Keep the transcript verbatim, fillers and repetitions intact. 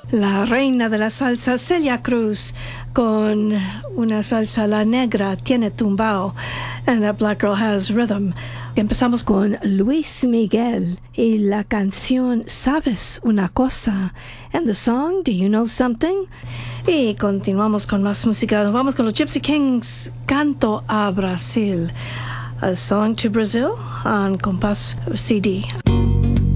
La reina de la salsa, Celia Cruz, con una salsa La Negra tiene tumbao, and that black girl has rhythm. Empezamos con Luis Miguel y la canción Sabes una cosa, and the song Do You Know Something? Y continuamos con más música. Vamos con los Gypsy Kings, Canto a Brasil, A Song to Brazil on Compass C D.